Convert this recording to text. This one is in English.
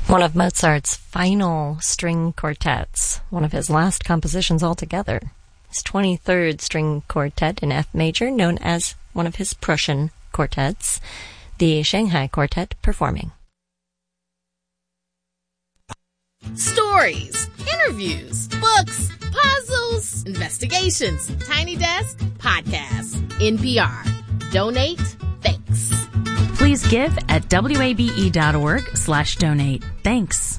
One of Mozart's final string quartets, one of his last compositions altogether. His 23rd string quartet in F major, known as one of his Prussian quartets, the Shanghai Quartet performing. Stories, interviews, books, puzzles, investigations, Tiny Desk, podcasts, NPR. Donate, thanks. Please give at wabe.org/donate. Thanks.